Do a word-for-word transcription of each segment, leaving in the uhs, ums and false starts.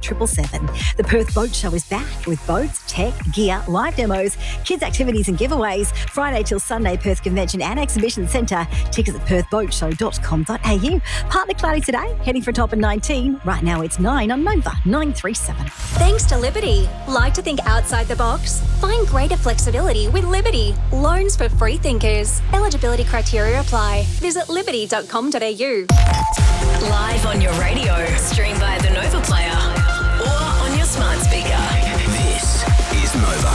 triple seven. The Perth Boat Show is back with boats, tech, gear, live demos, kids' activities and giveaways. Friday till Sunday, Perth Convention and Exhibition Centre. Tickets at perth boat show dot com dot a u. Partly cloudy today, heading for a top of nineteen. Right now it's nine on Nova nine three seven. Thanks to Liberty. Like to think outside the box? Find greater flexibility with Liberty. Loans for free thinkers. Eligibility criteria apply. Visit liberty dot com dot a u. Live on your radio, stream via the Nova Player or on your smart speaker. This is Nova.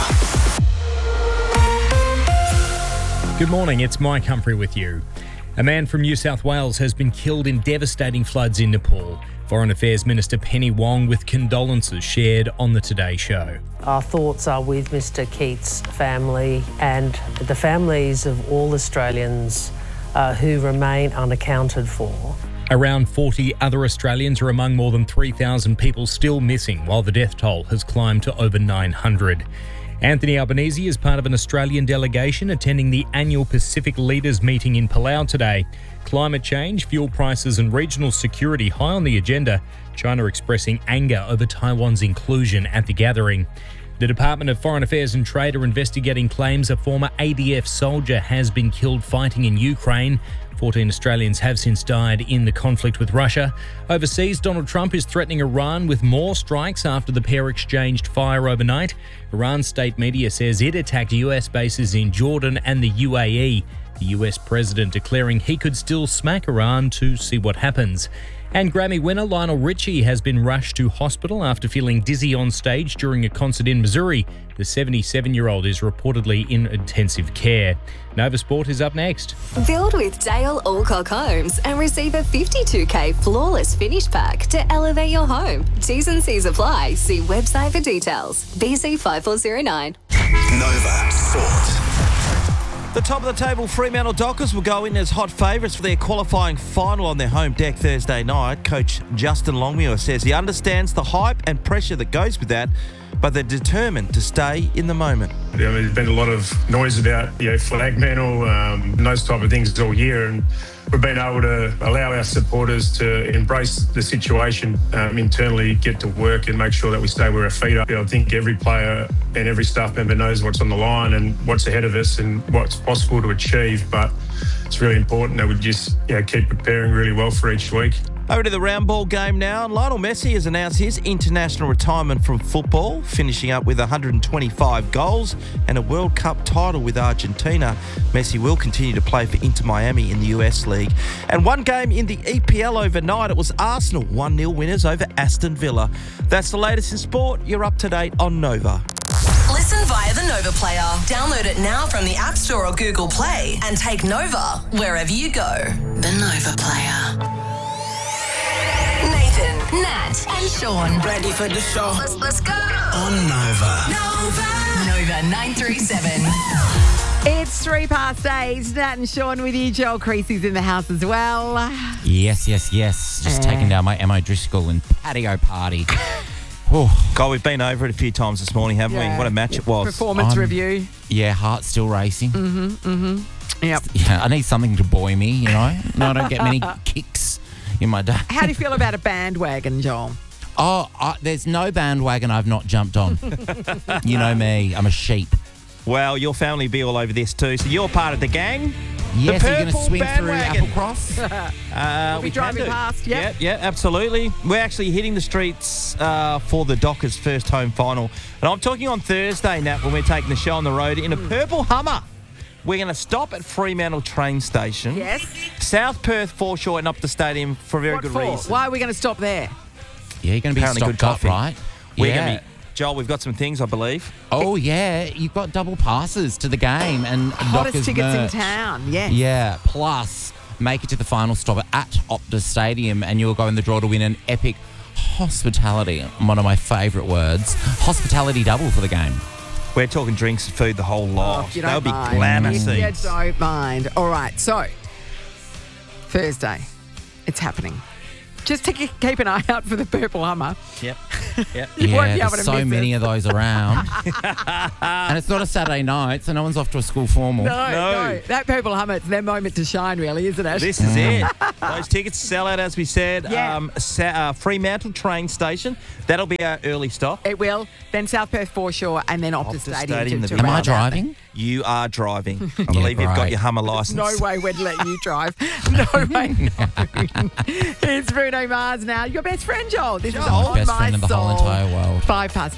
Good morning, it's Mike Humphrey with you. A man from New South Wales has been killed in devastating floods in Nepal. Foreign Affairs Minister Penny Wong with condolences shared on the Today Show. Our thoughts are with Mister Keats' family and the families of all Australians uh, who remain unaccounted for. Around forty other Australians are among more than three thousand people still missing, while the death toll has climbed to over nine hundred. Anthony Albanese is part of an Australian delegation attending the annual Pacific Leaders meeting in Palau today. Climate change, fuel prices and regional security high on the agenda. China expressing anger over Taiwan's inclusion at the gathering. The Department of Foreign Affairs and Trade are investigating claims a former A D F soldier has been killed fighting in Ukraine. fourteen Australians have since died in the conflict with Russia. Overseas, Donald Trump is threatening Iran with more strikes after the pair exchanged fire overnight. Iran's state media says it attacked U S bases in Jordan and the U A E. The U S president declaring he could still smack Iran to see what happens. And Grammy winner Lionel Richie has been rushed to hospital after feeling dizzy on stage during a concert in Missouri. The seventy-seven-year-old is reportedly in intensive care. Nova Sport is up next. Build with Dale Alcock Homes and receive a fifty-two k flawless finish pack to elevate your home. T's and C's apply. See website for details. B C five four zero nine. Nova Sport. The top of the table Fremantle Dockers will go in as hot favourites for their qualifying final on their home deck Thursday night. Coach Justin Longmuir says he understands the hype and pressure that goes with that, but they're determined to stay in the moment. I mean, there's been a lot of noise about, you know, flag mantle um, and those type of things all year, and we've been able to allow our supporters to embrace the situation um, internally, get to work and make sure that we stay where our feet are. You know, I think every player and every staff member knows what's on the line and what's ahead of us and what's possible to achieve, but it's really important that we just, you know, keep preparing really well for each week. Over to the round ball game now. Lionel Messi has announced his international retirement from football, finishing up with one hundred twenty-five goals and a World Cup title with Argentina. Messi will continue to play for Inter Miami in the U S League. And one game in the E P L overnight, it was Arsenal one nil winners over Aston Villa. That's the latest in sport. You're up to date on Nova. Listen via the Nova Player. Download it now from the App Store or Google Play and take Nova wherever you go. The Nova Player. Nathan, Nat, and Sean. Ready for the show? Let's, let's go. On Nova. Nova. Nova nine three seven. It's three past eight. Nat and Sean with you. Joel Creasy's in the house as well. Yes, yes, yes. Just Uh. taking down my Emma Driscoll and patio party. Oh, God, we've been over it a few times this morning, haven't Yeah. we? What a match it was. Performance I'm- review. yeah, heart still racing. Mm-hmm, mm-hmm. Yep. Yeah, I need something to buoy me, you know. No, I don't get many kicks in my day. How do you feel about a bandwagon, Joel? Oh, I, there's no bandwagon I've not jumped on. You know me, I'm a sheep. Well, your family will be all over this too, so you're part of the gang. Yes, the you're going to purple swing bandwagon. through Applecross? Uh, We'll be we can driving do. past, yep. Yeah, yeah, absolutely. We're actually hitting the streets uh, for the Dockers' first home final. And I'm talking on Thursday, Nat, when we're taking the show on the road in a purple Hummer. We're going to stop at Fremantle train station. Yes. South Perth foreshore and up the stadium for a very What good for? reason. Why are we going to stop there? Yeah, you're going to be Apparently stocked good up, coffee. right? We're yeah. going to be... Joel, we've got some things, I believe. Oh, yeah. You've got double passes to the game and Hottest Dockers tickets merch. in town, yes. Yeah, plus make it to the final stop at Optus Stadium and you'll go in the draw to win an epic hospitality, one of my favourite words, hospitality double for the game. We're talking drinks and food the whole lot. Oh, if you That'll don't be mind. glamour If scenes. you don't mind. All right, so Thursday, it's happening. Just to keep an eye out for the purple Hummer. Yep. Yeah. You won't Yeah, be able there's to so miss many us. of those around. And it's not a Saturday night, so no one's off to a school formal. No, No. no, That Purple Hummer, it's their moment to shine, really, isn't it? This is it. Those tickets sell out, as we said. Yeah. Um, Sa- uh, Fremantle train station. That'll be our early stop. It will. Then South Perth Foreshore and then Optus Optus Stadium. Stadium, to, the to Am I round out. driving? You are driving. I believe you've got great. your Hummer license. No way we'd let you drive. No way. No. It's Bruno Mars now. Your best friend, Joel. This is Joel. On Best My friend in the whole Soul. entire world. Five past